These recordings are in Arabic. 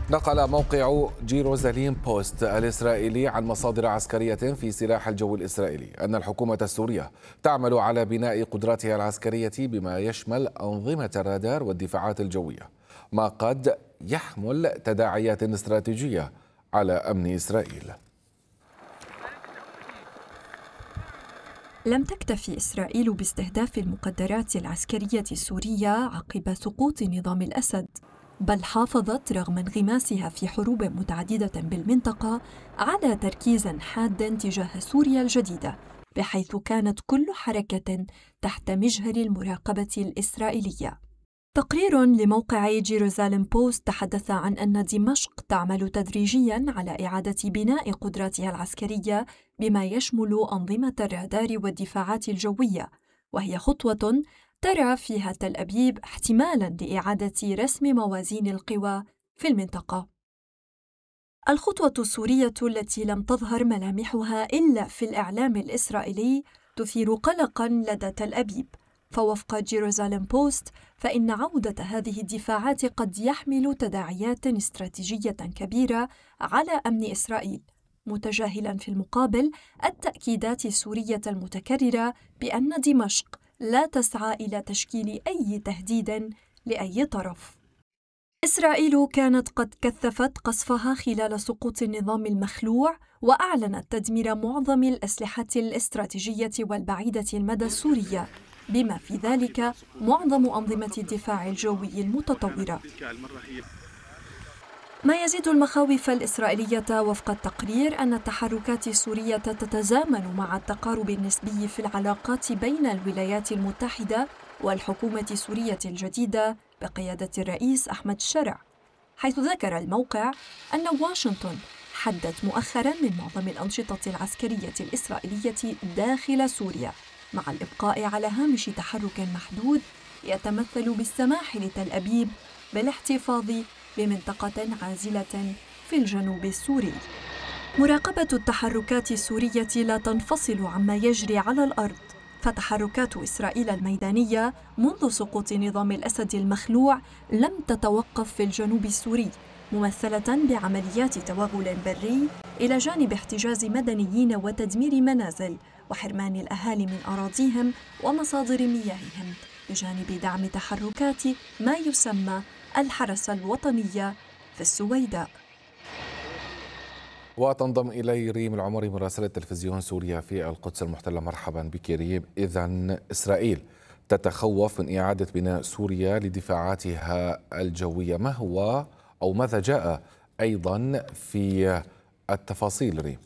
نقل موقع جيروزاليم بوست الإسرائيلي عن مصادر عسكرية في سلاح الجو الإسرائيلي أن الحكومة السورية تعمل على بناء قدراتها العسكرية بما يشمل أنظمة الرادار والدفاعات الجوية، ما قد يحمل تداعيات استراتيجية على أمن إسرائيل. لم تكتفي إسرائيل باستهداف المقدرات العسكرية السورية عقب سقوط نظام الأسد، بل حافظت رغم انغماسها في حروب متعددة بالمنطقة على تركيز حاد تجاه سوريا الجديدة، بحيث كانت كل حركة تحت مجهر المراقبة الإسرائيلية. تقرير لموقع جيروزاليم بوست تحدث عن أن دمشق تعمل تدريجياً على إعادة بناء قدراتها العسكرية بما يشمل أنظمة الرادار والدفاعات الجوية، وهي خطوة ترى فيها تل أبيب احتمالاً لإعادة رسم موازين القوى في المنطقة. الخطوة السورية التي لم تظهر ملامحها إلا في الإعلام الإسرائيلي تثير قلقاً لدى تل أبيب، فوفق جيروزاليم بوست فإن عودة هذه الدفاعات قد يحمل تداعيات استراتيجية كبيرة على أمن إسرائيل، متجاهلاً في المقابل التأكيدات السورية المتكررة بأن دمشق لا تسعى إلى تشكيل أي تهديد لأي طرف. إسرائيل كانت قد كثفت قصفها خلال سقوط النظام المخلوع، وأعلنت تدمير معظم الأسلحة الاستراتيجية والبعيدة المدى السورية، بما في ذلك معظم أنظمة الدفاع الجوي المتطورة. ما يزيد المخاوف الإسرائيلية وفق التقرير أن التحركات السورية تتزامن مع التقارب النسبي في العلاقات بين الولايات المتحدة والحكومة السورية الجديدة بقيادة الرئيس أحمد الشرع، حيث ذكر الموقع أن واشنطن حدت مؤخراً من معظم الأنشطة العسكرية الإسرائيلية داخل سوريا، مع الإبقاء على هامش تحرك محدود يتمثل بالسماح لتل أبيب بالاحتفاظ بمنطقة عازلة في الجنوب السوري. مراقبة التحركات السورية لا تنفصل عما يجري على الأرض، فتحركات إسرائيل الميدانية منذ سقوط نظام الأسد المخلوع لم تتوقف في الجنوب السوري، ممثلة بعمليات توغل بري إلى جانب احتجاز مدنيين وتدمير منازل وحرمان الأهالي من أراضيهم ومصادر مياههم، بجانب دعم تحركات ما يسمى الحرس الوطنية في السويداء. وتنضم إلي ريم العمري مراسلة تلفزيون سوريا في القدس المحتلة. مرحبا بك ريم. إذن إسرائيل تتخوف من إعادة بناء سوريا لدفاعاتها الجوية، ما هو أو ماذا جاء أيضا في التفاصيل ريم؟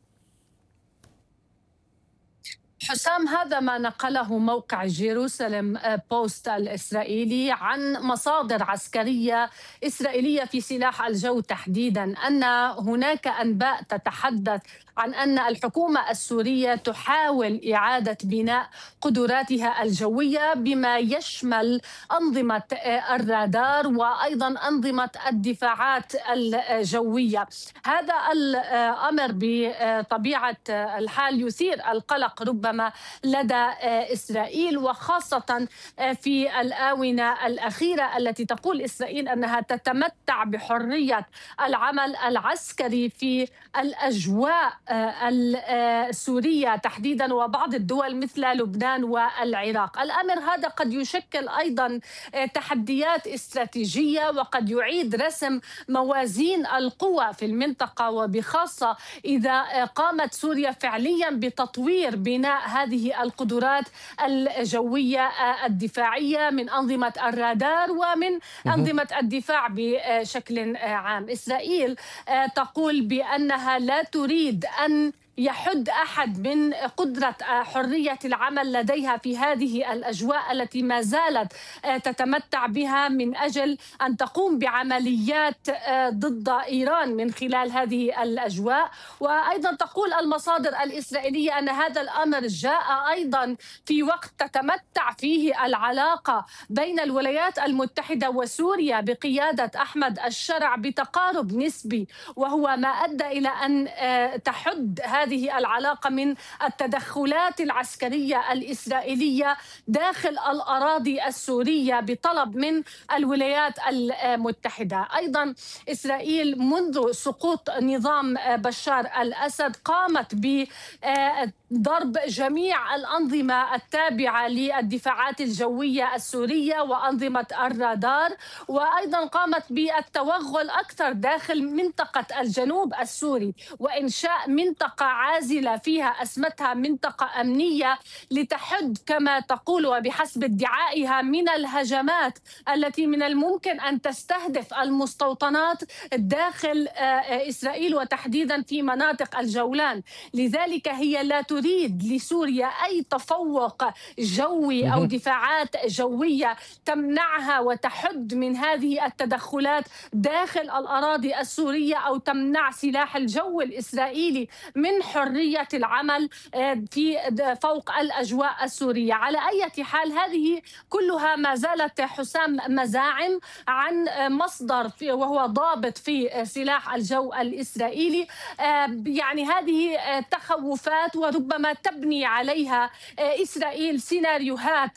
حسام، هذا ما نقله موقع جيروساليم بوست الإسرائيلي عن مصادر عسكرية إسرائيلية في سلاح الجو تحديداً، أن هناك أنباء تتحدث عن أن الحكومة السورية تحاول إعادة بناء قدراتها الجوية بما يشمل أنظمة الرادار وأيضاً أنظمة الدفاعات الجوية. هذا الأمر بطبيعة الحال يثير القلق ربما لدى إسرائيل، وخاصة في الآونة الأخيرة التي تقول إسرائيل أنها تتمتع بحرية العمل العسكري في الأجواء السورية تحديدا وبعض الدول مثل لبنان والعراق. الأمر هذا قد يشكل أيضا تحديات استراتيجية، وقد يعيد رسم موازين القوى في المنطقة، وبخاصة إذا قامت سوريا فعليا بتطوير بناء هذه القدرات الجوية الدفاعية من أنظمة الرادار ومن أنظمة الدفاع بشكل عام. إسرائيل تقول بأنها لا تريد أن يحد أحد من قدرة حرية العمل لديها في هذه الأجواء التي ما زالت تتمتع بها من أجل أن تقوم بعمليات ضد إيران من خلال هذه الأجواء. وأيضا تقول المصادر الإسرائيلية أن هذا الأمر جاء أيضا في وقت تتمتع فيه العلاقة بين الولايات المتحدة وسوريا بقيادة أحمد الشرع بتقارب نسبي، وهو ما أدى إلى أن تحد هذه هذه العلاقة من التدخلات العسكرية الإسرائيلية داخل الأراضي السورية بطلب من الولايات المتحدة. أيضا إسرائيل منذ سقوط نظام بشار الأسد قامت بضرب جميع الأنظمة التابعة للدفاعات الجوية السورية وأنظمة الرادار، وأيضا قامت بالتوغل أكثر داخل منطقة الجنوب السوري وإنشاء منطقة عازلة فيها أسمتها منطقة أمنية لتحد كما تقول وبحسب ادعائها من الهجمات التي من الممكن أن تستهدف المستوطنات داخل إسرائيل وتحديدا في مناطق الجولان. لذلك هي لا تريد لسوريا أي تفوق جوي أو دفاعات جوية تمنعها وتحد من هذه التدخلات داخل الأراضي السورية أو تمنع سلاح الجو الإسرائيلي من حرية العمل في فوق الأجواء السورية. على أي حال هذه كلها ما زالت حسام مزاعم عن مصدر وهو ضابط في سلاح الجو الإسرائيلي. يعني هذه تخوفات وربما تبني عليها إسرائيل سيناريوهات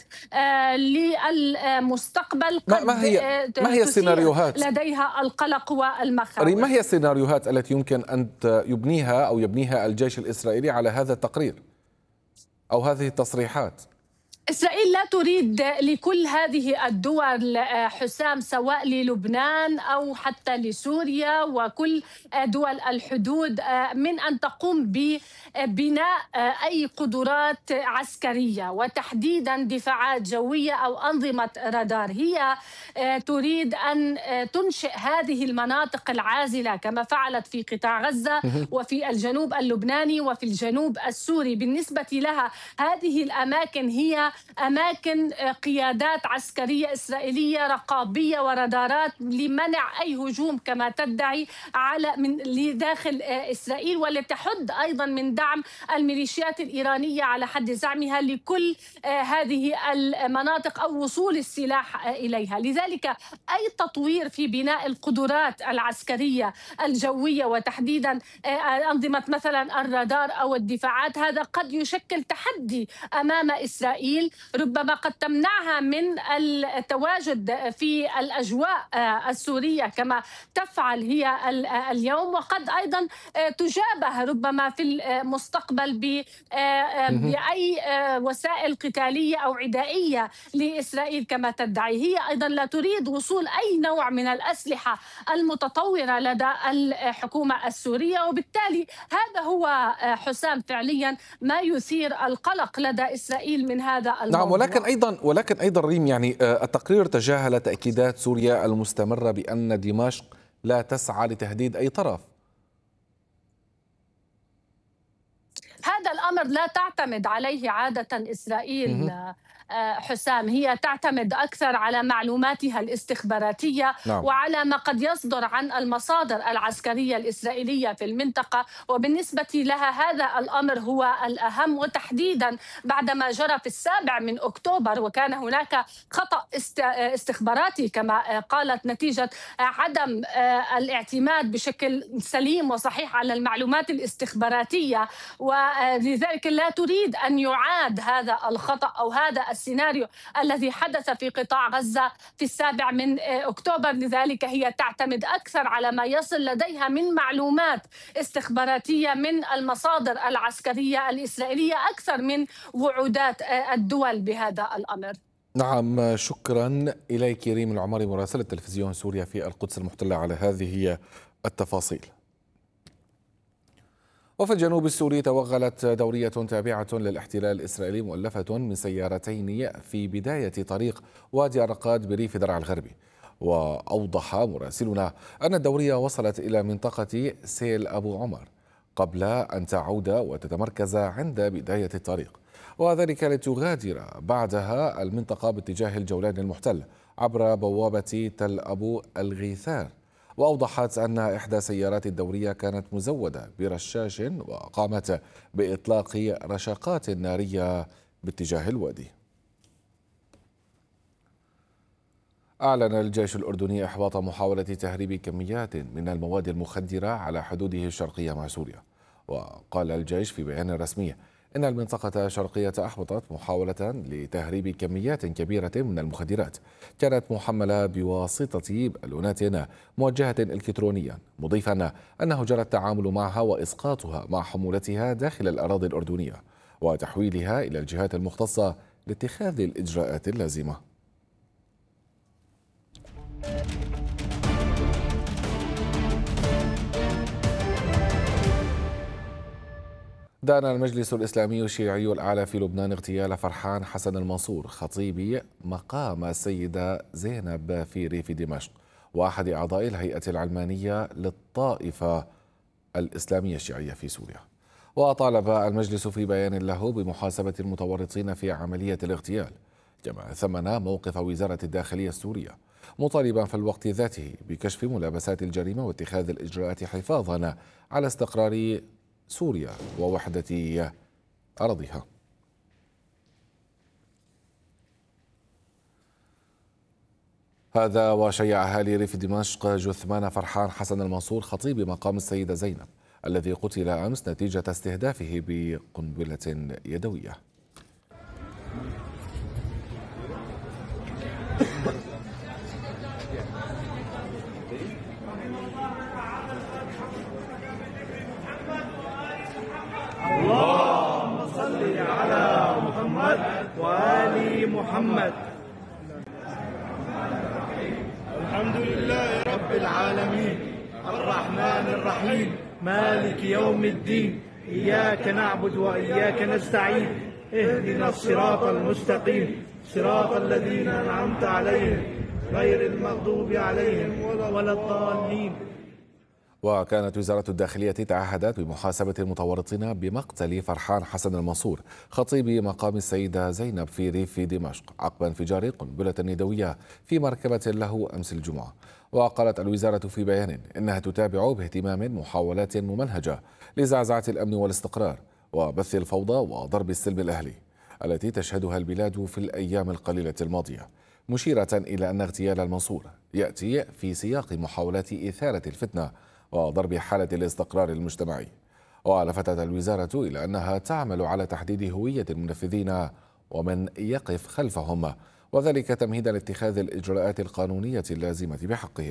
للمستقبل قد ما هي السيناريوهات لديها القلق والمخاوف. ما هي السيناريوهات التي يمكن أن يبنيها أو يبنيها الجيش الإسرائيلي على هذا التقرير أو هذه التصريحات؟ إسرائيل لا تريد لكل هذه الدول حسام، سواء للبنان أو حتى لسوريا وكل دول الحدود، من أن تقوم ببناء أي قدرات عسكرية وتحديدا دفاعات جوية أو أنظمة رادار. هي تريد أن تنشئ هذه المناطق العازلة كما فعلت في قطاع غزة وفي الجنوب اللبناني وفي الجنوب السوري. بالنسبة لها هذه الأماكن هي أماكن قيادات عسكرية إسرائيلية رقابية ورادارات لمنع أي هجوم كما تدعي على لداخل إسرائيل، ولتحد أيضا من دعم الميليشيات الإيرانية على حد زعمها لكل هذه المناطق أو وصول السلاح إليها. لذلك أي تطوير في بناء القدرات العسكرية الجوية وتحديدا أنظمة مثلا الرادار أو الدفاعات هذا قد يشكل تحدي أمام إسرائيل، ربما قد تمنعها من التواجد في الأجواء السورية كما تفعل هي اليوم، وقد أيضا تجابه ربما في المستقبل بأي وسائل قتالية أو عدائية لإسرائيل كما تدعي. هي أيضا لا تريد وصول أي نوع من الأسلحة المتطورة لدى الحكومة السورية، وبالتالي هذا هو حسام فعليا ما يثير القلق لدى إسرائيل من هذا الموضوع. نعم، ولكن أيضا ريم، يعني التقرير تجاهل تأكيدات سوريا المستمرة بأن دمشق لا تسعى لتهديد أي طرف. هذا الأمر لا تعتمد عليه عادة إسرائيل حسام، هي تعتمد أكثر على معلوماتها الاستخباراتية نعم. وعلى ما قد يصدر عن المصادر العسكرية الإسرائيلية في المنطقة، وبالنسبة لها هذا الأمر هو الأهم، وتحديدا بعدما جرى في 7 أكتوبر وكان هناك خطأ استخباراتي كما قالت نتيجة عدم الاعتماد بشكل سليم وصحيح على المعلومات الاستخباراتية، ولذلك لا تريد أن يعاد هذا الخطأ أو هذا السيناريو الذي حدث في قطاع غزة في 7 أكتوبر. لذلك هي تعتمد أكثر على ما يصل لديها من معلومات استخباراتية من المصادر العسكرية الإسرائيلية أكثر من وعودات الدول بهذا الأمر. نعم، شكرا إليك ريم العماري مراسلة تلفزيون سوريا في القدس المحتلة على هذه التفاصيل. وفي الجنوب السوري توغلت دورية تابعة للاحتلال الإسرائيلي مؤلفة من سيارتين في بداية طريق وادي الرقاد بريف درعا الغربي. وأوضح مراسلنا أن الدورية وصلت إلى منطقة سيل أبو عمر قبل أن تعود وتتمركز عند بداية الطريق، وذلك لتغادر بعدها المنطقة باتجاه الجولان المحتل عبر بوابة تل أبو الغيثار. وأوضحت أن إحدى سيارات الدورية كانت مزودة برشاش وقامت بإطلاق رشقات نارية باتجاه الوادي. أعلن الجيش الأردني إحباط محاولة تهريب كميات من المواد المخدرة على حدوده الشرقية مع سوريا. وقال الجيش في بيان رسمي إن المنطقة الشرقية أحبطت محاولة لتهريب كميات كبيرة من المخدرات كانت محملة بواسطة بالونات موجهة إلكترونيا، مضيفا أنه جرى التعامل معها وإسقاطها مع حمولتها داخل الأراضي الأردنية وتحويلها إلى الجهات المختصة لاتخاذ الإجراءات اللازمة. دان المجلس الإسلامي الشيعي الأعلى في لبنان اغتيال فرحان حسن المنصور خطيب مقام السيدة زينب في ريف دمشق وأحد أعضاء الهيئة العلمانية للطائفة الإسلامية الشيعية في سوريا. وطالب المجلس في بيان له بمحاسبة المتورطين في عملية الاغتيال، كما ثمن موقف وزارة الداخلية السورية، مطالبا في الوقت ذاته بكشف ملابسات الجريمة واتخاذ الإجراءات حفاظا على استقرار سوريا ووحدة أراضيها. هذا وشيع أهالي ريف دمشق جثمان فرحان حسن المنصور خطيب مقام السيدة زينب الذي قتل أمس نتيجة استهدافه بقنبلة يدوية. اللهم صل على محمد وآل محمد. الحمد لله رب العالمين الرحمن الرحيم مالك يوم الدين إياك نعبد وإياك نستعين اهدنا الصراط المستقيم صراط الذين أنعمت عليهم غير المغضوب عليهم ولا الضالين. وكانت وزارة الداخلية تعهدت بمحاسبة المتورطين بمقتل فرحان حسن المنصور خطيب مقام السيدة زينب في ريف دمشق عقب انفجار قنبلة يدوية في مركبة له أمس الجمعة. وقالت الوزارة في بيان إنها تتابع باهتمام محاولات ممنهجة لزعزعة الأمن والاستقرار وبث الفوضى وضرب السلم الأهلي التي تشهدها البلاد في الأيام القليلة الماضية، مشيرة إلى أن اغتيال المنصور يأتي في سياق محاولات إثارة الفتنة وضرب حالة الاستقرار المجتمعي. ولفتت الوزارة إلى أنها تعمل على تحديد هوية المنفذين ومن يقف خلفهم، وذلك تمهيدا لاتخاذ الإجراءات القانونية اللازمة بحقهم.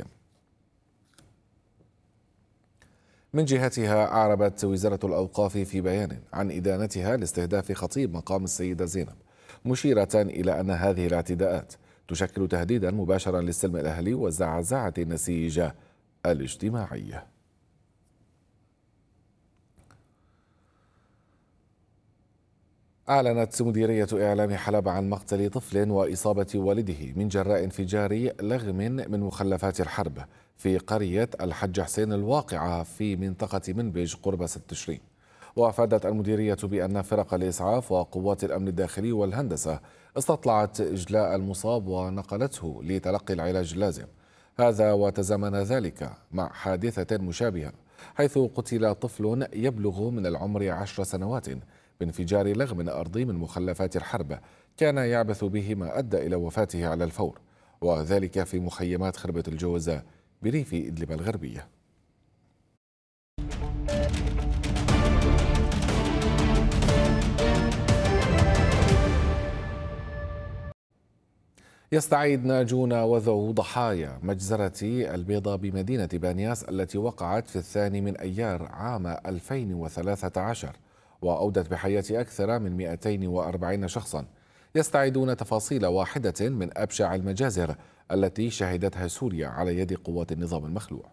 من جهتها أعربت وزارة الأوقاف في بيان عن إدانتها لاستهداف خطيب مقام السيدة زينب، مشيرة إلى أن هذه الاعتداءات تشكل تهديدا مباشرا للسلم الأهلي وزعزعة النسيج الاجتماعية. أعلنت مديرية إعلام حلب عن مقتل طفل وإصابة والده من جراء انفجار لغم من مخلفات الحرب في قرية الحج حسين الواقعة في منطقة منبج قرب 6 تشرين. وأفادت المديرية بأن فرق الإسعاف وقوات الأمن الداخلي والهندسة استطلعت إجلاء المصاب ونقلته لتلقي العلاج اللازم. هذا وتزامن ذلك مع حادثة مشابهة حيث قتل طفل يبلغ من العمر 10 سنوات بانفجار لغم أرضي من مخلفات الحرب كان يعبث به، ما أدى إلى وفاته على الفور، وذلك في مخيمات خربة الجوز بريف إدلب الغربية. يستعيد ناجون وذو ضحايا مجزرة البيضة بمدينة بانياس التي وقعت في 2 من أيار عام 2013 وأودت بحياة أكثر من 240 شخصا. يستعيدون تفاصيل واحدة من أبشع المجازر التي شهدتها سوريا على يد قوات النظام المخلوع.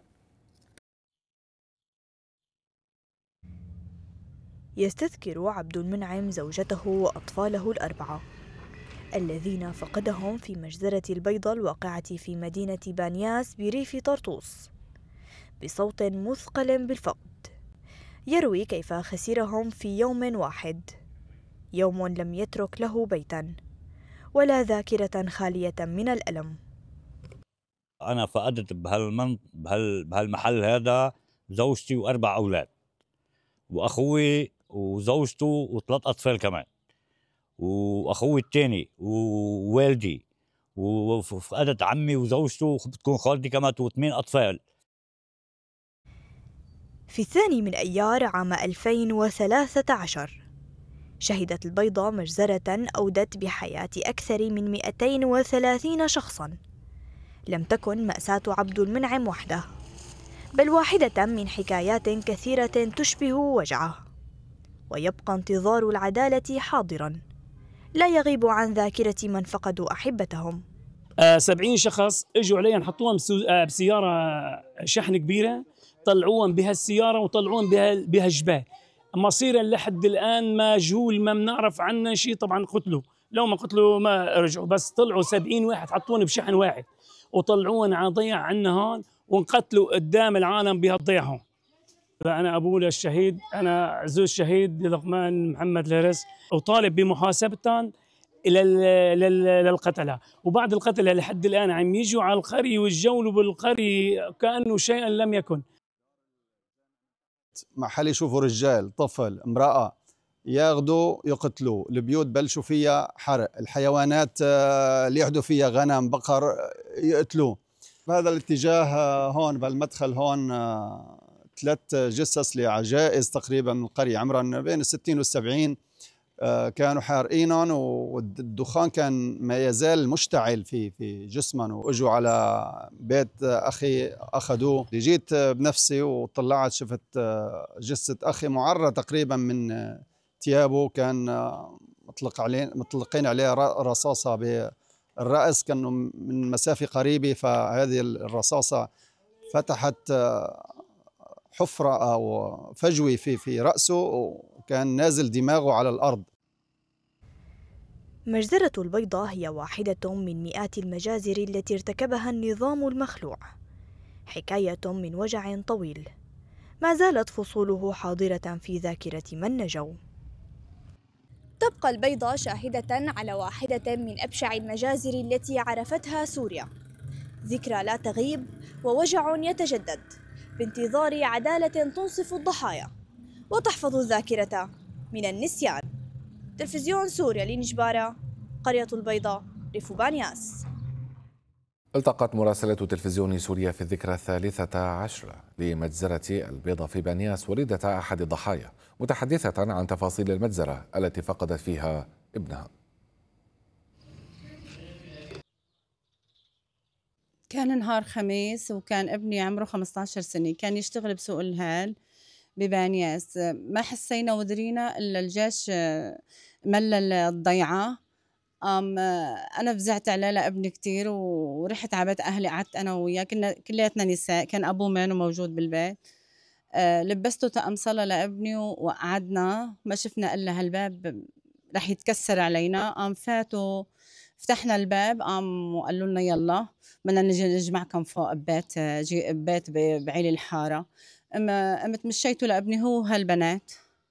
يستذكر عبد المنعم زوجته وأطفاله ال4 الذين فقدهم في مجزرة البيضة الواقعة في مدينة بانياس بريف طرطوس بصوت مثقل بالفقد، يروي كيف خسرهم في يوم واحد، يوم لم يترك له بيتا ولا ذاكرة خالية من الألم. أنا فقدت بهالمحل هذا زوجتي و4 أولاد وأخوي وزوجته و3 أطفال كمان، واخوي الثاني ووالدي، وفقدت عمي وزوجته وبتكون خالتي كمان و8 اطفال. في 2 من أيار عام 2013 شهدت البيضة مجزرة أودت بحياة أكثر من 230 شخصاً. لم تكن مأساة عبد المنعم وحده، بل واحدة من حكايات كثيرة تشبه وجعه، ويبقى انتظار العدالة حاضراً لا يغيب عن ذاكرة من فقدوا أحبتهم. 70 شخص اجوا علي نحطوهم بسيارة شحن كبيرة، طلعوهم بهالسيارة وطلعوهم بهالجباه، مصيرا لحد الآن مجهول، ما بنعرف عنه شيء. طبعا قتلوا، لو ما قتلوا ما رجعوا، بس طلعوا 70 واحد حطوهم بشحن واحد وطلعوهم على ضيع عنا هون، وانقتلوا قدام العالم بهالضيع هون. أنا أبوه للشهيد، أنا عزوز الشهيد لقمان محمد الهرس، وطالب بمحاسبتهم للقتلة. وبعد القتلة لحد الآن عم يجوا على القرية ويتجولوا بالقرية كأنه شيئا لم يكن. محل يشوفوا رجال، طفل، امرأة، ياخذوا يقتلوا، البيوت بلشوا فيها حرق، الحيوانات اللي يحدوا فيها غنم بقر يقتلوه. بهذا الاتجاه هون بالمدخل هون 3 جثث لعجائز تقريبا من القرية عمرهم بين 60 و 70 كانوا حارقينهم، والدخان كان ما يزال مشتعل في جسمهم، واجوا على بيت اخي اخذوه. جيت بنفسي وطلعت شفت جثة اخي معرة تقريبا من ثيابه، كان مطلقين عليه رصاصة بالرأس، كانوا من مسافة قريبة، فهذه الرصاصة فتحت حفرة أو فجوة في رأسه، وكان نازل دماغه على الأرض. مجزرة البيضة هي واحدة من مئات المجازر التي ارتكبها النظام المخلوع، حكاية من وجع طويل ما زالت فصوله حاضرة في ذاكرة من نجوا. تبقى البيضة شاهدة على واحدة من أبشع المجازر التي عرفتها سوريا، ذكرى لا تغيب ووجع يتجدد بانتظار عدالة تنصف الضحايا وتحفظ الذاكرة من النسيان. تلفزيون سوريا لنجبارة، قرية البيضة، ريف بانياس. التقت مراسلة تلفزيون سوريا في الذكرى 13 لمجزرة البيضة في بانياس والدة أحد الضحايا، متحدثة عن تفاصيل المجزرة التي فقدت فيها ابنها. كان نهار خميس، وكان ابني عمره 15 سنة، كان يشتغل بسوق الهال ببانياس. ما حسينا ودرينا إلا الجيش ملل الضيعة. أنا فزعت عليه لابني كتير، ورحت على بيت أهلي، قعدت أنا وياه، كنا كلياتنا نساء، كان أبوه مانو موجود بالبيت. لبسته طقم صلاة لابني وقعدنا، ما شفنا إلا هالباب رح يتكسر علينا. فاتوا فتحنا الباب، وقالوا لنا يلا بدنا نجي نجمعكم فوق ببيت بعيل الحارة. قمت مشيته لابني هو هالبنات،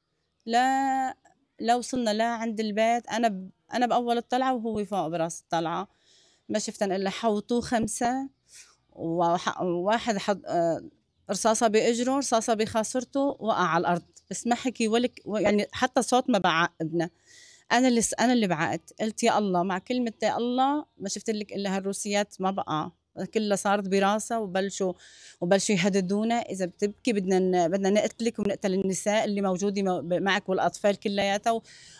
لا وصلنا لا عند البيت، أنا بأول الطلعة وهو فوق براس الطلعة، ما شفتن إلا حوطوه 5، وواحد حط رصاصة بإجره، رصاصة بخاصرته، وقع على الأرض، بس ما حكي يعني حتى صوت ما بعق ابنه. أنا اللي بعقت، قلت يا الله، مع كلمة يا الله ما شفت لك إلا هالروسيات ما بقى، كلها صارت براسها، وبلشوا يهددونا، إذا بتبكي بدنا نقتلك ونقتل النساء اللي موجودة معك والأطفال كلياتها،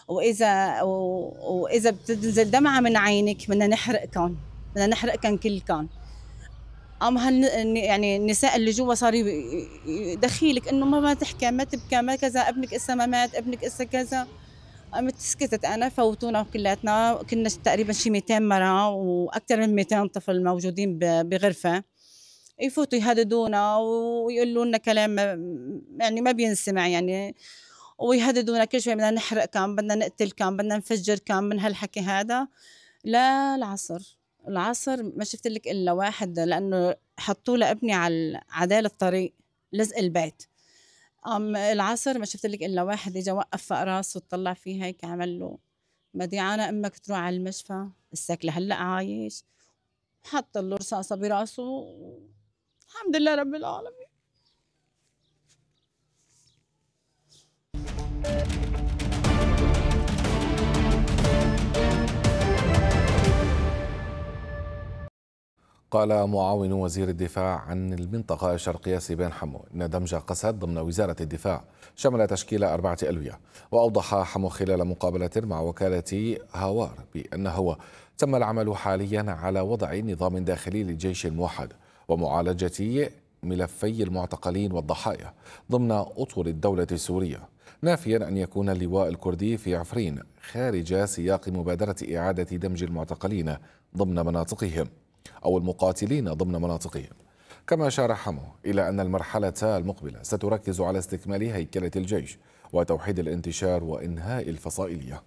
وإذا بتنزل دمعة من عينك بدنا نحرقكم كلكم. يعني النساء اللي جوا صار يدخيلك إنه ما تحكي، ما تبكي، ما كذا، ابنك إسا ما مات، ابنك إسا كذا. قمت سكتت أنا، فوتونا كلاتنا، كنا تقريبا شي 200 مرة وأكثر من 200 طفل موجودين بغرفة، يفوتوا يهددونا ويقولوا لنا كلام يعني ما بينسمع يعني، ويهددونا كل شوي بدنا نحرقكم، بدنا نقتلكم، بدنا نفجركم، من هالحكي هذا. لا العصر ما شفت لك إلا واحد، لأنه حطوا لابني على عدالة الطريق لزق البيت. العصر ما شفت لك إلا واحد إجا وقف فوق راسه وطلع فيه هيك، عمل له مديعانة أمك تروح على المشفى، السك لهلأ عايش، حط له رصاصة براسه. الحمد لله رب العالمين. قال معاون وزير الدفاع عن المنطقة الشرقية سيبان حمو إن دمج قسد ضمن وزارة الدفاع شمل تشكيل 4 ألوية. وأوضح حمو خلال مقابلة مع وكالة هاوار بأنه تم العمل حاليا على وضع نظام داخلي للجيش الموحد ومعالجة ملفي المعتقلين والضحايا ضمن أطر الدولة السورية، نافيا أن يكون اللواء الكردي في عفرين خارج سياق مبادرة إعادة دمج المعتقلين ضمن مناطقهم أو المقاتلين ضمن مناطقهم. كما أشار حمو إلى أن المرحلة المقبلة ستركز على استكمال هيكلة الجيش وتوحيد الانتشار وإنهاء الفصائلية.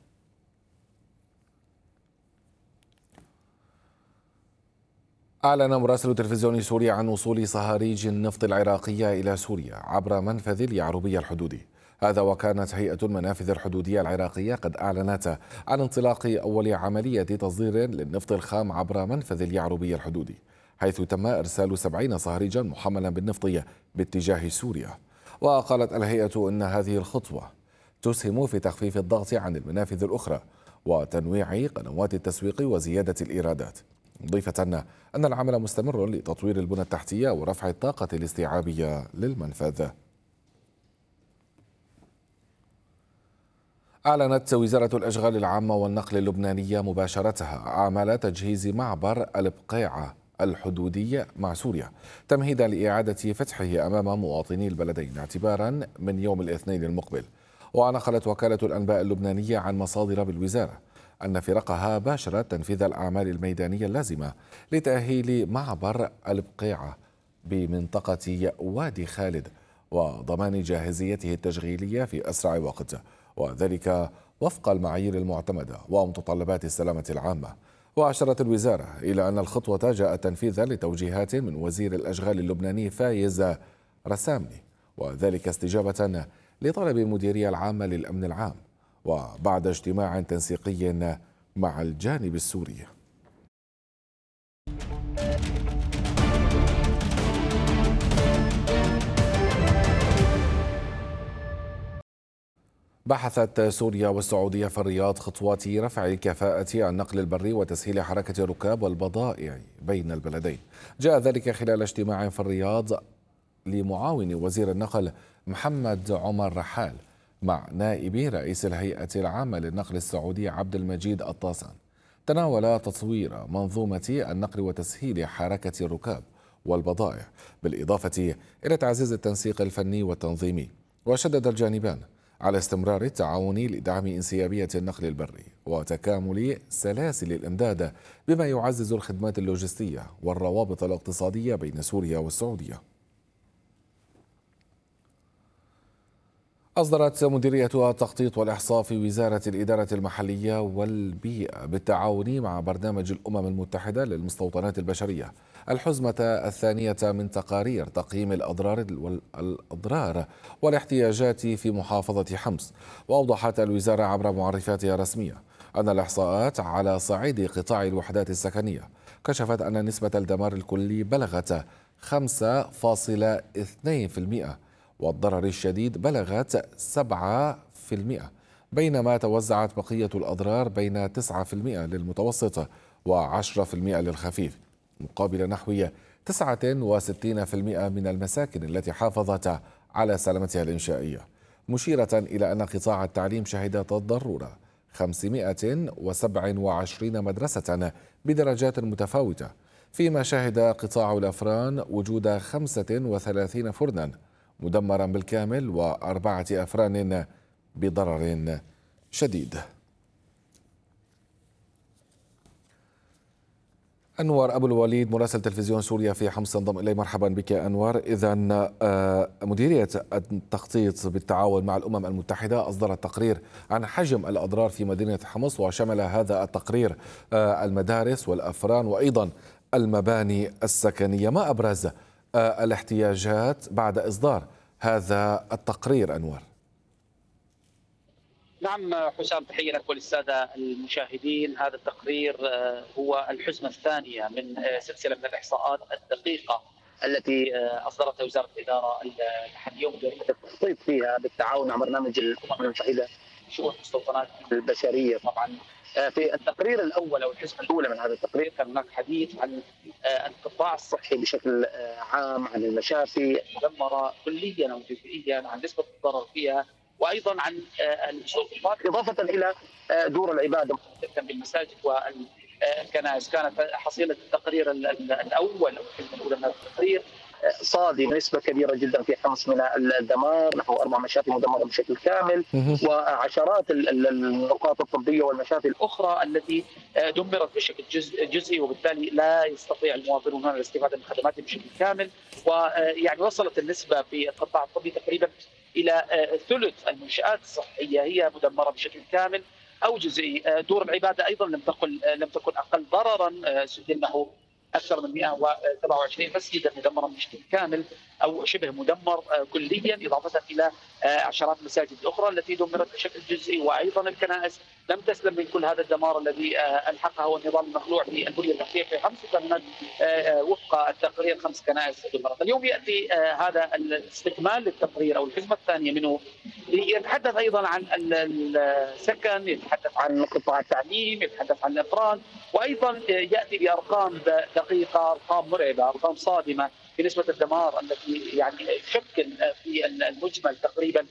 أعلن مراسل تلفزيون سوريا عن وصول صهاريج النفط العراقية إلى سوريا عبر منفذ اليعربية الحدودي. هذا وكانت هيئة المنافذ الحدودية العراقية قد أعلنت عن انطلاق أول عملية تصدير للنفط الخام عبر منفذ اليعربية الحدودي، حيث تم إرسال 70 صهريجا محملا بالنفط باتجاه سوريا. وقالت الهيئة أن هذه الخطوة تسهم في تخفيف الضغط عن المنافذ الأخرى وتنويع قنوات التسويق وزيادة الإيرادات، مضيفة أن العمل مستمر لتطوير البنى التحتية ورفع الطاقة الاستيعابية للمنفذ. أعلنت وزارة الأشغال العامة والنقل اللبنانية مباشرتها أعمال تجهيز معبر البقيعة الحدودي مع سوريا تمهيدا لإعادة فتحه أمام مواطني البلدين اعتبارا من يوم الاثنين المقبل. ونقلت وكالة الأنباء اللبنانية عن مصادر بالوزارة أن فرقها باشرت تنفيذ الأعمال الميدانية اللازمة لتأهيل معبر البقيعة بمنطقة وادي خالد وضمان جاهزيته التشغيلية في أسرع وقت، وذلك وفق المعايير المعتمدة ومتطلبات السلامة العامة. وأشارت الوزارة إلى أن الخطوة جاءت تنفيذا لتوجيهات من وزير الأشغال اللبناني فايز رسامي، وذلك استجابة لطلب المديرية العامة للأمن العام وبعد اجتماع تنسيقي مع الجانب السوري. بحثت سوريا والسعودية في الرياض خطوات رفع كفاءة النقل البري وتسهيل حركة الركاب والبضائع بين البلدين. جاء ذلك خلال اجتماع في الرياض لمعاون وزير النقل محمد عمر رحال مع نائب رئيس الهيئة العامة للنقل السعودي عبد المجيد الطاسان، تناول تطوير منظومة النقل وتسهيل حركة الركاب والبضائع بالإضافة إلى تعزيز التنسيق الفني والتنظيمي. وشدد الجانبان على استمرار التعاون لدعم انسيابية النقل البري وتكامل سلاسل الإمداد بما يعزز الخدمات اللوجستية والروابط الاقتصادية بين سوريا والسعودية. أصدرت مديرية التخطيط والإحصاء في وزارة الإدارة المحلية والبيئة بالتعاون مع برنامج الأمم المتحدة للمستوطنات البشرية الحزمة الثانية من تقارير تقييم الأضرار والاحتياجات في محافظة حمص. وأوضحت الوزارة عبر معرفاتها الرسمية أن الإحصاءات على صعيد قطاع الوحدات السكنية كشفت أن نسبة الدمار الكلي بلغت 5.2%، والضرر الشديد بلغت 7%، بينما توزعت بقية الأضرار بين 9% للمتوسط و10% للخفيف، مقابل نحو 69% من المساكن التي حافظت على سلامتها الإنشائية، مشيرة إلى أن قطاع التعليم شهد تضرر 527 مدرسة بدرجات متفاوتة، فيما شهد قطاع الأفران وجود 35 فرنا مدمرا بالكامل و4 أفران بضرر شديد. أنور أبو الوليد مراسل تلفزيون سوريا في حمص انضم إلي. مرحبا بك أنور. إذا مديرية التخطيط بالتعاون مع الأمم المتحدة أصدرت تقرير عن حجم الأضرار في مدينة حمص، وشمل هذا التقرير المدارس والأفران وأيضا المباني السكنية. ما أبرز الاحتياجات بعد إصدار هذا التقرير أنور؟ نعم حسام، تحية لك وللسادة المشاهدين. هذا التقرير هو الحزمة الثانية من سلسلة من الإحصاءات الدقيقة التي أصدرتها وزارة الإدارة المحلية ومديرية التخطيط فيها بالتعاون مع برنامج الأمم المتحدة شؤون المستوطنات البشريه. طبعا في التقرير الاول او الحزمه الاولى من هذا التقرير كان هناك حديث عن القطاع الصحي بشكل عام، عن المشافي المدمره كليا او جزئيا، عن نسبه الضرر فيها، وايضا عن المستوطنات، اضافه الى دور العباده بالمساجد والكنائس. كانت حصيله التقرير الاول او الحزمه الاولى من هذا التقرير صادمه نسبه كبيره جدا في حمص من الدمار، نحو 4 مشافي مدمره بشكل كامل، وعشرات النقاط الطبيه والمشافي الاخرى التي دمرت بشكل جزئي، وبالتالي لا يستطيع المواطنون هنا الاستفاده من خدماتهم بشكل كامل. ويعني وصلت النسبه في القطاع الطبي تقريبا الى ثلث المنشآت الصحيه هي مدمره بشكل كامل او جزئي. دور العباده ايضا لم تكن اقل ضررا، سجلناه اكثر من 127 مسجدا مدمرا بشكل كامل او شبه مدمر كليا، اضافه الى عشرات المساجد الاخرى التي دمرت بشكل جزئي، وايضا الكنائس لم تسلم من كل هذا الدمار الذي الحقه النظام المخلوع في البنيه التحتيه في حمص. كان هناك وفق التقرير 5 كنائس دمرت. اليوم ياتي هذا الاستكمال للتقرير او الحزمه الثانيه منه، يتحدث ايضا عن السكن، يتحدث عن قطاع التعليم، يتحدث عن الافراد، وايضا ياتي بارقام دقيقه، ارقام مرعبه، ارقام صادمه بنسبه الدمار التي يعني تشكل في المجمل تقريبا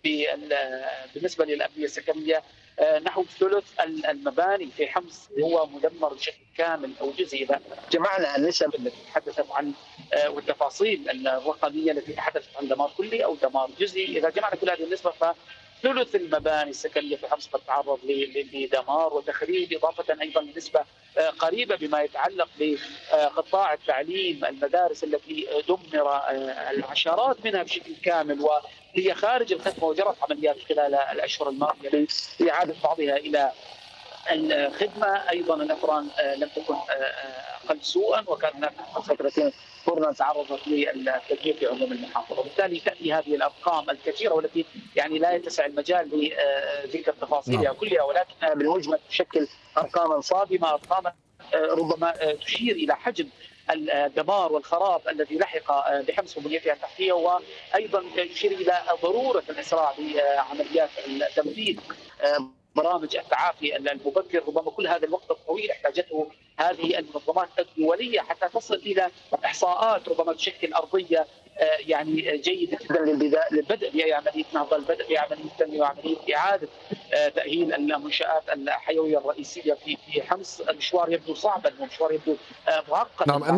بالنسبه للابنيه السكنيه نحو ثلث المباني في حمص هو مدمر بشكل كامل او جزئي. اذا جمعنا النسب التي تحدثت عن والتفاصيل الرقميه التي تحدثت عن دمار كلي او دمار جزئي، اذا جمعنا كل هذه النسبه ثلث المباني السكنيه في حمص قد تعرض لدمار وتخريب، اضافه ايضا لنسبه قريبه بما يتعلق بقطاع التعليم، المدارس التي دمر العشرات منها بشكل كامل وهي خارج الخدمه، وجرت عمليات خلال الاشهر الماضيه لاعاده بعضها الى الخدمه. ايضا الافران لم تكن اقل سوءا، وكان هناك 35 فرنا تعرضت للتدمير في عموم المحافظه، وبالتالي تاتي هذه الارقام الكثيره والتي يعني لا يتسع المجال لذكر تفاصيلها كلها، ولكن بالمجمل تشكل ارقاما صادمه، ارقاما ربما تشير الى حجم الدمار والخراب الذي لحق بحمص وبنيتها التحتيه، وايضا يشير الى ضروره الاسراع بعمليات تنفيذ برامج التعافي المبكر. ربما كل هذا الوقت الطويل احتاجته هذه المنظمات الدوليه حتى تصل الى احصاءات ربما تشكل ارضيه يعني جيده جدا للبدء بعمليه نهضه، البدء بعمليه تنميه وعمليه اعاده تاهيل المنشات الحيويه الرئيسيه في حمص. المشوار يبدو صعبا، المشوار يبدو معقدا. نعم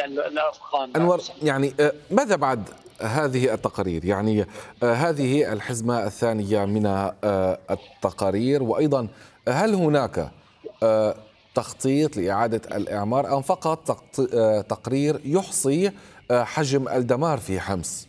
أنور يعني ماذا بعد هذه التقارير؟ يعني هذه الحزمة الثانية من التقارير، وأيضا هل هناك تخطيط لإعادة الإعمار أم فقط تقرير يحصي حجم الدمار في حمص؟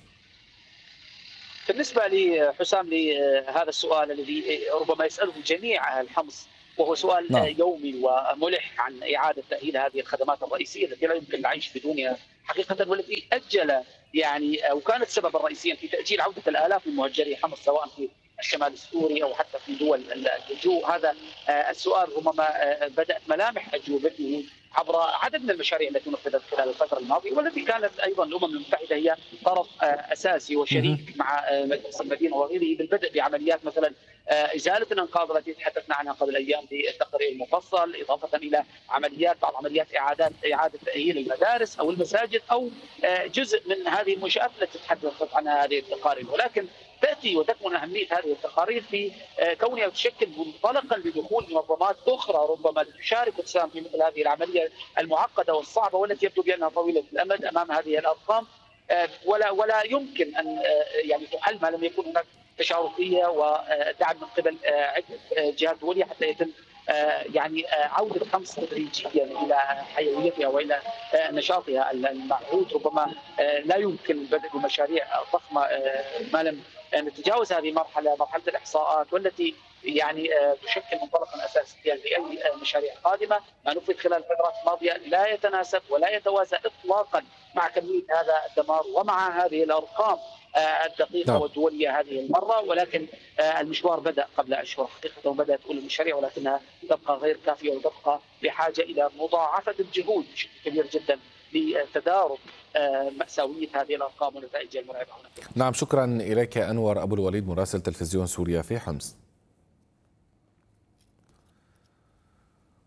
بالنسبة لي حسام لهذا السؤال الذي ربما يسأله جميع أهل حمص، وهو سؤال يومي وملح عن إعادة تأهيل هذه الخدمات الرئيسية التي لا يمكن العيش بدونها حقيقة، والتي أجل يعني وكانت سببا رئيسيا في تأجيل عودة الآلاف من مهجري حمص سواء في الشمال السوري أو حتى في دول اللجوء. هذا السؤال ربما بدأت ملامح أجوبته عبر عدد من المشاريع التي نفذت خلال الفترة الماضية، والتي كانت أيضا الأمم المتحدة هي طرف أساسي وشريك مع مجلس المدينة وغيره بالبدء بعمليات مثلا إزالة الأنقاض التي تحدثنا عنها قبل أيام بالتقرير المفصل، إضافة إلى بعض عمليات إعادة تأهيل المدارس أو المساجد أو جزء من هذه المنشآت التي تحدثت عنها هذه التقارير. ولكن تأتي وتكمن أهمية هذه التقارير في كونها تشكل منطلقا لدخول منظمات أخرى ربما تشارك وتساهم في مثل هذه العملية المعقدة والصعبة، والتي يبدو بأنها طويلة الأمد أمام هذه الأرقام، ولا يمكن أن يعني تحل ما لم يكن هناك تشاركية ودعم من قبل عدة جهات دولية حتى يتم يعني عودة حمص تدريجيا إلى حيويتها وإلى نشاطها المعهود. ربما لا يمكن البدء بمشاريع ضخمة ما لم نتجاوز هذه مرحلة الإحصاءات، والتي يعني تشكل منطلقا أساسيا لأي مشاريع قادمة. ما نفذ خلال الفترات الماضية لا يتناسب ولا يتوازى إطلاقا مع كمية هذا الدمار ومع هذه الأرقام الدقيقة والدولية هذه المرة، ولكن المشوار بدأ قبل أشهر حقيقة، وبدأت أولى المشاريع ولكنها تبقى غير كافية وتبقى بحاجة إلى مضاعفة الجهود بشكل كبير جدا لتدارك مأساوية هذه الأرقام ونتائجها المرعبة. نعم، شكرا إليك أنور أبو الوليد مراسل تلفزيون سوريا في حمص.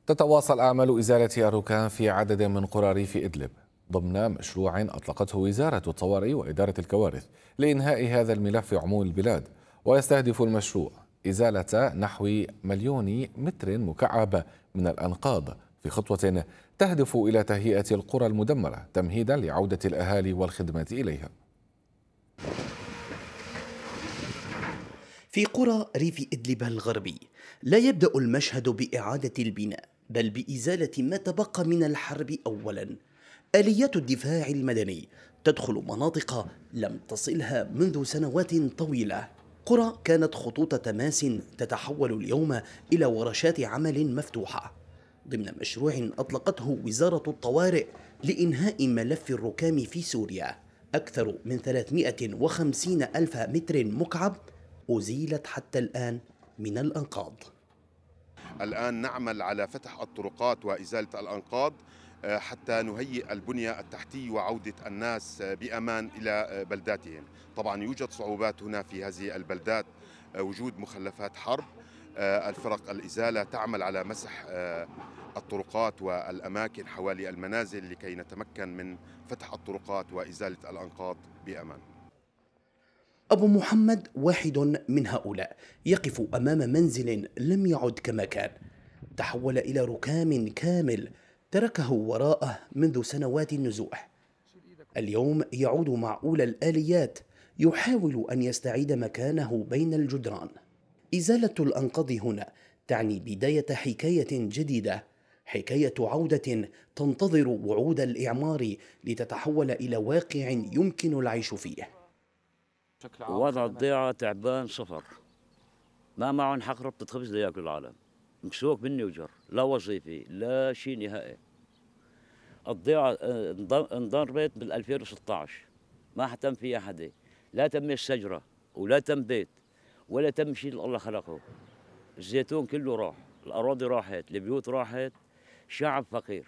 تتواصل أعمال إزالة الركام في عدد من قرى ريف إدلب ضمن مشروع أطلقته وزارة الطوارئ وإدارة الكوارث لإنهاء هذا الملف في عموم البلاد. ويستهدف المشروع إزالة نحو 1,000,000 متر مكعب من الأنقاض في خطوة تهدف إلى تهيئة القرى المدمرة تمهيدا لعودة الأهالي والخدمات إليها. في قرى ريف إدلب الغربي لا يبدأ المشهد بإعادة البناء بل بإزالة ما تبقى من الحرب أولا. آليات الدفاع المدني تدخل مناطق لم تصلها منذ سنوات طويلة. قرى كانت خطوط تماس تتحول اليوم إلى ورشات عمل مفتوحة ضمن مشروع أطلقته وزارة الطوارئ لإنهاء ملف الركام في سوريا. أكثر من 350 ألف متر مكعب أزيلت حتى الآن من الأنقاض. الآن نعمل على فتح الطرقات وإزالة الأنقاض حتى نهيئ البنية التحتية وعودة الناس بأمان إلى بلداتهم. طبعا يوجد صعوبات هنا في هذه البلدات، وجود مخلفات حرب. الفرق الإزالة تعمل على مسح الطرقات والأماكن حوالي المنازل لكي نتمكن من فتح الطرقات وإزالة الأنقاض بأمان. أبو محمد واحد من هؤلاء يقف أمام منزل لم يعد كما كان، تحول إلى ركام كامل تركه وراءه منذ سنوات النزوح. اليوم يعود مع أولى الآليات، يحاول أن يستعيد مكانه بين الجدران. إزالة الأنقاض هنا تعني بداية حكاية جديدة، حكاية عودة تنتظر وعود الإعمار لتتحول إلى واقع يمكن العيش فيه. وضع الضيعة تعبان صفر، ما معهم حق ربطة خبز لياكل العالم، مكسوك مني وجر، لا وظيفي لا شيء نهائي. الضيعة انضربت بال 2016 ما حتم فيها حدا، لا تم الشجرة ولا تم بيت ولا تم شيء اللي الله خلقه. الزيتون كله راح، الأراضي راحت، البيوت راحت، شعب فقير.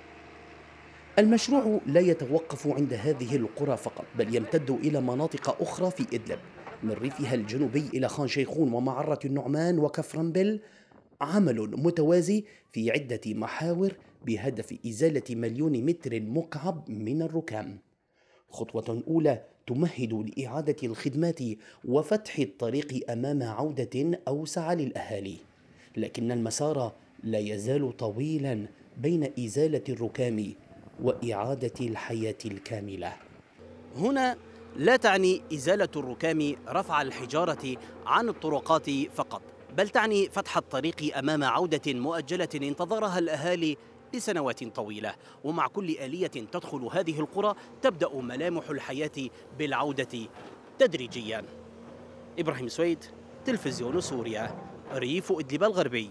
المشروع لا يتوقف عند هذه القرى فقط، بل يمتد إلى مناطق أخرى في إدلب من ريفها الجنوبي إلى خان شيخون ومعرة النعمان وكفرنبل. عمل متوازي في عدة محاور بهدف إزالة 1,000,000 متر مكعب من الركام. خطوة أولى تمهد لإعادة الخدمات وفتح الطريق أمام عودة أوسع للأهالي، لكن المسار لا يزال طويلا بين إزالة الركام وإعادة الحياة الكاملة. هنا لا تعني إزالة الركام رفع الحجارة عن الطرقات فقط، بل تعني فتح الطريق أمام عودة مؤجلة انتظرها الأهالي لسنوات طويلة. ومع كل آلية تدخل هذه القرى تبدأ ملامح الحياة بالعودة تدريجيا. إبراهيم سويد، تلفزيون سوريا، ريف إدلب الغربي.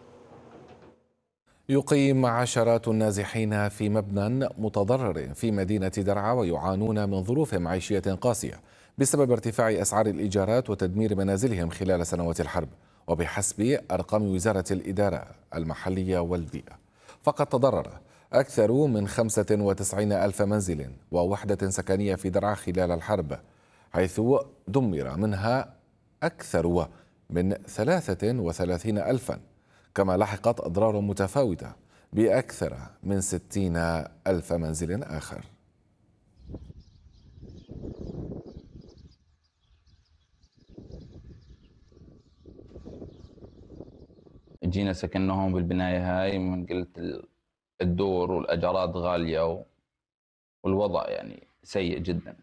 يقيم عشرات النازحين في مبنى متضرر في مدينة درعا ويعانون من ظروف معيشية قاسية بسبب ارتفاع أسعار الإيجارات وتدمير منازلهم خلال سنوات الحرب. وبحسب أرقام وزارة الإدارة المحلية والبيئة فقد تضرر أكثر من 95 ألف منزل ووحدة سكنية في درعا خلال الحرب، حيث دمر منها أكثر من 33 ألفا، كما لحقت أضرار متفاوتة بأكثر من 60 ألف منزل آخر. جينا سكننا هون بالبناية هاي، من قلت الدور والأجارات غالية والوضع يعني سيء جدا.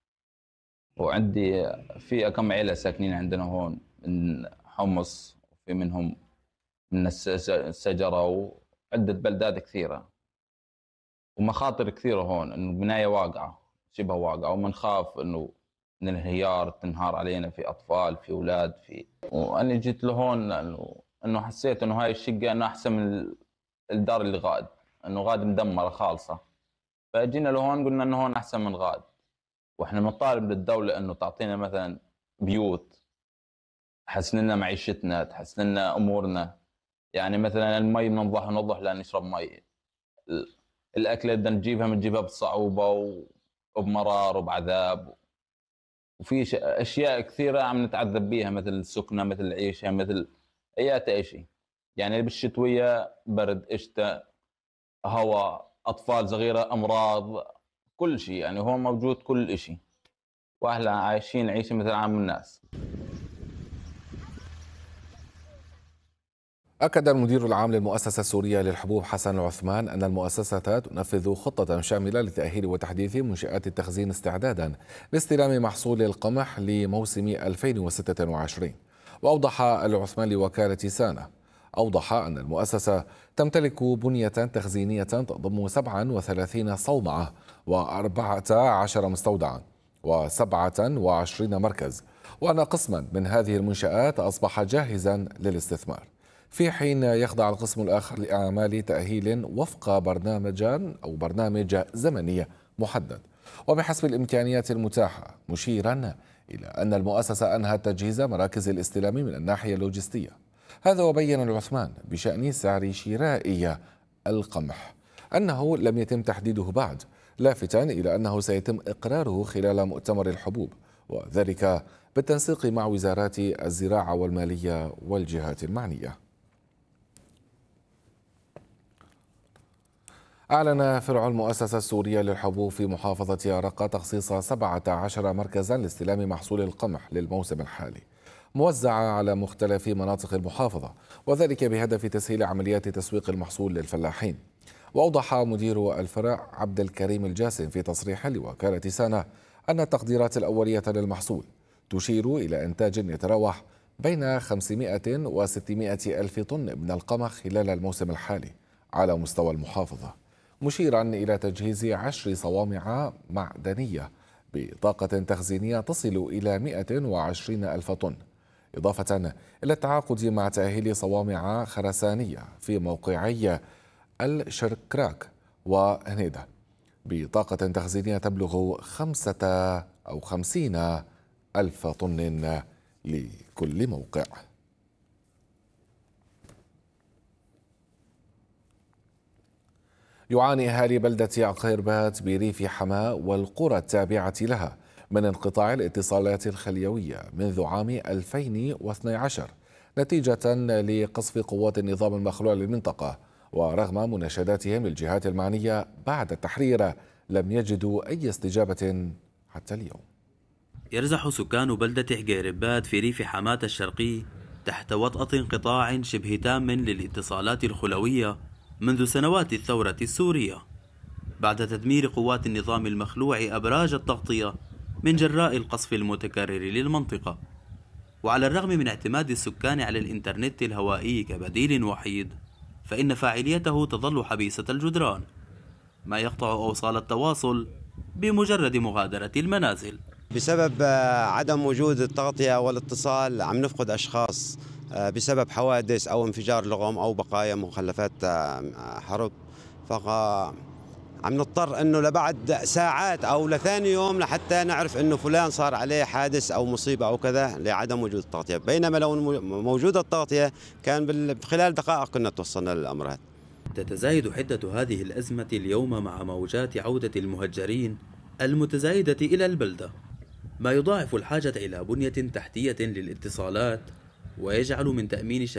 وعندي في كم عيلة ساكنين عندنا هون من حمص، وفي منهم من السجرة وعدة بلدات كثيرة، ومخاطر كثيرة هون، إنه البناية واقعة شبه واقعة، ومنخاف إنه من الانهيار تنهار علينا في أطفال في أولاد في. وأنا جيت لهون إنه حسيت إنه هاي الشقة إنه أحسن من الدار اللي غاد، إنه غاد مدمرة خالصة، فجينا لهون قلنا إنه هون أحسن من غاد. وإحنا بنطالب للدولة إنه تعطينا مثلا بيوت تحسن لنا معيشتنا، تحسن لنا أمورنا. يعني مثلا المي ننضح لا نشرب مي، الأكل بدنا نجيبها بصعوبة وبمرار وبعذاب، وفي أشياء كثيرة عم نتعذب بيها، مثل السكنة، مثل العيشة، مثل أي شيء. يعني بالشتوية برد، شتاء، هواء، أطفال صغيرة، أمراض، كل شيء. يعني هون موجود كل شيء، وأهلا عايشين عيشة مثل عام الناس. أكد المدير العام للمؤسسة السورية للحبوب حسن العثمان أن المؤسسة تنفذ خطة شاملة لتأهيل وتحديث منشآت التخزين استعدادا لاستلام محصول القمح لموسم 2026. وأوضح العثمان لوكالة سانا أن المؤسسة تمتلك بنية تخزينية تضم 37 صومعة و14 مستودعا و27 مركز، وأن قسما من هذه المنشآت أصبح جاهزا للاستثمار، في حين يخضع القسم الآخر لأعمال تأهيل وفق برنامج زمني محدد وبحسب الإمكانيات المتاحة، مشيرا إلى أن المؤسسة أنهت تجهيز مراكز الاستلام من الناحية اللوجستية. هذا وبين العثمان بشأن سعر شراء القمح أنه لم يتم تحديده بعد، لافتا إلى أنه سيتم إقراره خلال مؤتمر الحبوب، وذلك بالتنسيق مع وزارات الزراعة والمالية والجهات المعنية. أعلن فرع المؤسسة السورية للحبوب في محافظة رقة تخصيص 17 مركزا لاستلام محصول القمح للموسم الحالي، موزعة على مختلف مناطق المحافظة، وذلك بهدف تسهيل عمليات تسويق المحصول للفلاحين. وأوضح مدير الفرع عبد الكريم الجاسم في تصريح لوكالة سانا أن التقديرات الأولية للمحصول تشير إلى إنتاج يتراوح بين 500 و 600 ألف طن من القمح خلال الموسم الحالي على مستوى المحافظة، مشيرا إلى تجهيز 10 صوامع معدنية بطاقة تخزينية تصل إلى 120 ألف طن، إضافة إلى التعاقد مع تأهيل صوامع خرسانية في موقعي الشركراك وهنيدة بطاقة تخزينية تبلغ 50 ألف طن لكل موقع. يعاني أهالي بلدة عقيربات بريف حماة والقرى التابعة لها من انقطاع الاتصالات الخليوية منذ عام 2012 نتيجة لقصف قوات النظام المخلوع للمنطقة، ورغم مناشداتهم للجهات المعنية بعد التحرير لم يجدوا أي استجابة حتى اليوم. يرزح سكان بلدة عقيربات في ريف حماة الشرقي تحت وطأة انقطاع شبه تام للاتصالات الخلوية منذ سنوات الثورة السورية، بعد تدمير قوات النظام المخلوع أبراج التغطية من جراء القصف المتكرر للمنطقة. وعلى الرغم من اعتماد السكان على الإنترنت الهوائي كبديل وحيد، فإن فاعليته تظل حبيسة الجدران، ما يقطع أوصال التواصل بمجرد مغادرة المنازل. بسبب عدم وجود التغطية والاتصال عم نفقد أشخاص بسبب حوادث أو انفجار لغم أو بقايا مخلفات حرب، عم نضطر أنه لبعد ساعات أو لثاني يوم لحتى نعرف أنه فلان صار عليه حادث أو مصيبة أو كذا لعدم وجود التغطية، بينما لو موجودة التغطية كان خلال دقائق كنا توصلنا للأمر هذا. تتزايد حدة هذه الأزمة اليوم مع موجات عودة المهجرين المتزايدة إلى البلدة، ما يضاعف الحاجة إلى بنية تحتية للاتصالات ويجعل من تأمين